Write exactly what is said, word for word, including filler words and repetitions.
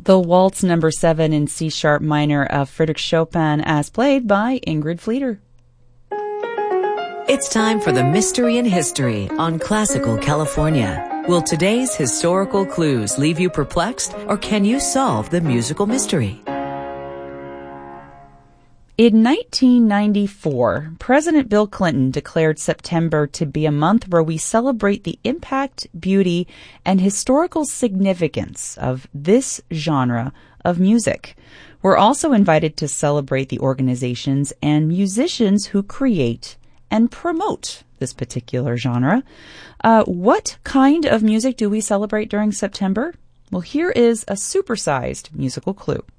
The Waltz Number seven in C-sharp minor of Friedrich Chopin as played by Ingrid Fleeter. It's time for the Mystery in History on Classical California. Will today's historical clues leave you perplexed, or can you solve the musical mystery? In nineteen ninety-four, President Bill Clinton declared September to be a month where we celebrate the impact, beauty, and historical significance of this genre of music. We're also invited to celebrate the organizations and musicians who create and promote this particular genre. Uh, what kind of music do we celebrate during September? Well, here is a supersized musical clue.